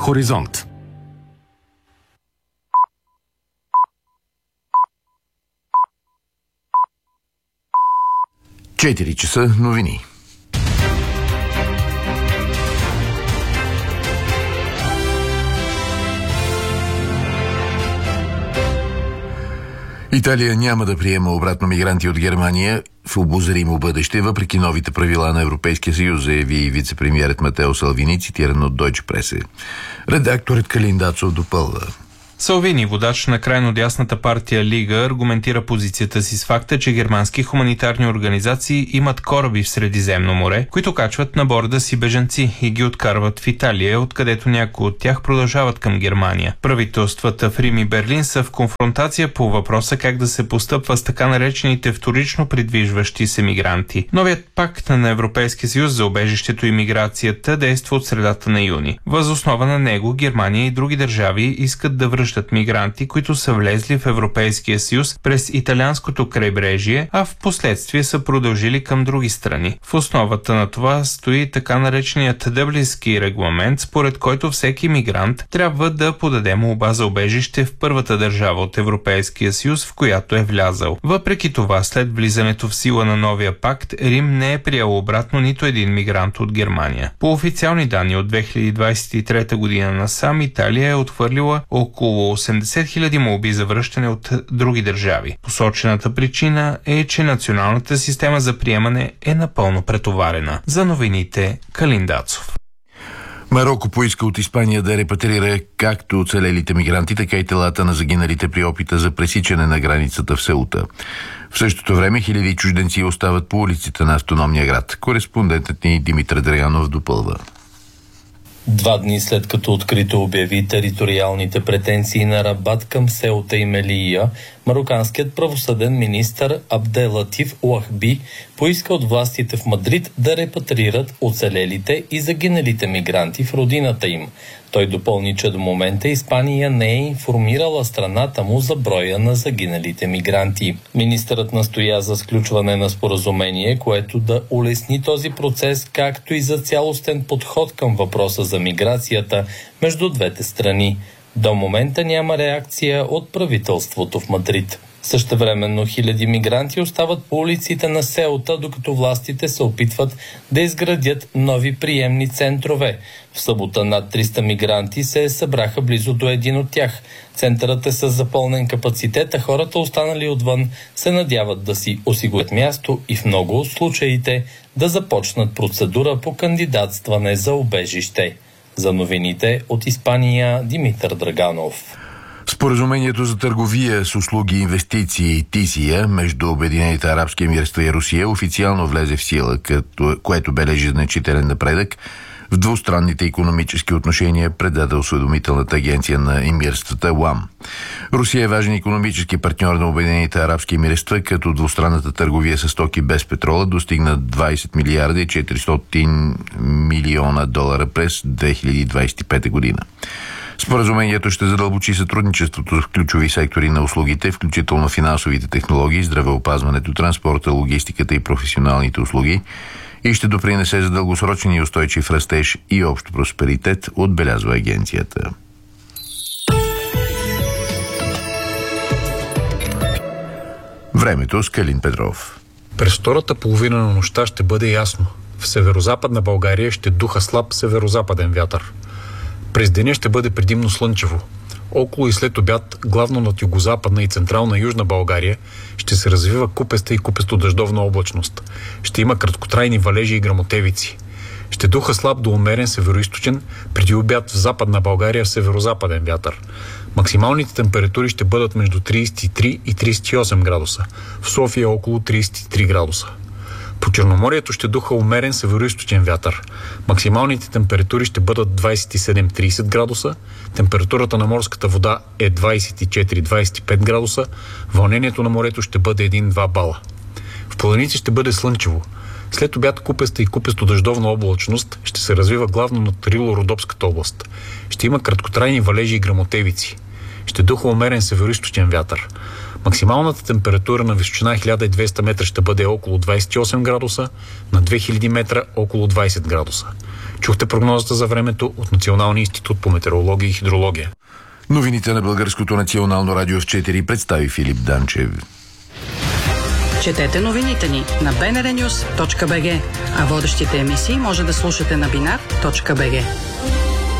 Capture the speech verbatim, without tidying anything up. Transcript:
Хоризонт. четири часа новини. Италия няма да приема обратно мигранти от Германия в обозримо бъдеще, въпреки новите правила на Европейския съюз, заяви вице-премиерът Матео Салвини, цитиран от Deutsche Presse. Редакторът Калин Дацов допълва. Салвини, водач на крайно дясната партия Лига, аргументира позицията си с факта, че германски хуманитарни организации имат кораби в Средиземно море, които качват на борда си бежанци и ги откарват в Италия, откъдето някои от тях продължават към Германия. Правителствата в Рим и Берлин са в конфронтация по въпроса как да се постъпва с така наречените вторично придвижващи се мигранти. Новият пакт на Европейския съюз за убежището и миграцията действа от средата на юни. Въз основа на него Германия и други държави искат да връщат мигранти, които са влезли в Европейския съюз през италианското крайбрежие, а в последствие са продължили към други страни. В основата на това стои така нареченият Дъблински регламент, според който всеки мигрант трябва да подаде молба за убежище в първата държава от Европейския съюз, в която е влязал. Въпреки това, след влизането в сила на новия пакт, Рим не е приел обратно нито един мигрант от Германия. По официални данни от две хиляди двадесет и трета година насам, Италия е отхвърлила около осемдесет хиляди молби за връщане от други държави. Посочената причина е, че националната система за приемане е напълно претоварена. За новините, Калин Дацов. Мароко поиска от Испания да репатрира както оцелелите мигранти, така и телата на загиналите при опита за пресичане на границата в Сеута. В същото време хиляди чужденци остават по улиците на автономния град. Кореспондентът ни Димитър Драганов допълва. Два дни след като открито обяви териториалните претенции на Рабат към Сеута и Мелия, мароканският правосъден министър Абделатиф Уахби поиска от властите в Мадрид да репатрират оцелелите и загиналите мигранти в родината им. Той допълни, че до момента Испания не е информирала страната му за броя на загиналите мигранти. Министърът настоя за сключване на споразумение, което да улесни този процес, както и за цялостен подход към въпроса за миграцията между двете страни. До момента няма реакция от правителството в Мадрид. Същевременно хиляди мигранти остават по улиците на Сеута, докато властите се опитват да изградят нови приемни центрове. В събота над триста мигранти се събраха близо до един от тях. Центърът е с запълнен капацитет, а хората, останали отвън, се надяват да си осигурят място и в много от случаите да започнат процедура по кандидатстване за убежище. За новините от Испания, Димитър Драганов. Споразумението за търговия с услуги и инвестиции ТИСИЯ между Обединените арабски емирства и Русия официално влезе в сила, като, което бележи значителен напредък в двустранните икономически отношения, предаде осведомителната агенция на емирствата УАМ. Русия е важен икономически партньор на Обединените арабски емирства, като двустранната търговия с стоки без петрола достигна двадесет милиарда и четиристотин милиона долара през две хиляди двадесет и пета година. Споразумението ще задълбочи сътрудничеството в ключови сектори на услугите, включително финансовите технологии, здравеопазването, транспорта, логистиката и професионалните услуги, и ще допринесе за дългосрочен и устойчив растеж и общ просперитет, отбелязва агенцията. Времето с Калин Петров. През втората половина на нощта ще бъде ясно. В северозападна България ще духа слаб северозападен вятър. През деня ще бъде предимно слънчево. Около и след обяд, главно над югозападна и централна южна България, ще се развива купеста и купесто-дъждовна облачност. Ще има краткотрайни валежи и гръмотевици. Ще духа слаб до умерен североизточен, преди обяд в западна България северозападен вятър. Максималните температури ще бъдат между тридесет и три и тридесет и осем градуса. В София около тридесет и три градуса. По Черноморието ще духа умерен североизточен вятър. Максималните температури ще бъдат двадесет и седем до тридесет градуса, температурата на морската вода е двадесет и четири до двадесет и пет градуса, вълнението на морето ще бъде един до два бала. В планините ще бъде слънчево. След обяд купеста и купесто-дъждовна облачност ще се развива главно над Рило-Родопската област. Ще има краткотрайни валежи и гръмотевици. Ще духа умерен североизточен вятър. Максималната температура на височина хиляда и двеста метра ще бъде около двадесет и осем градуса, на две хиляди метра около двадесет градуса. Чухте прогнозата за времето от Националния институт по метеорология и хидрология. Новините на Българското национално радио в четири представи Филип Данчев. Четете новините ни на би ен ар нюс точка би джи, а водещите емисии може да слушате на бинар точка би джи.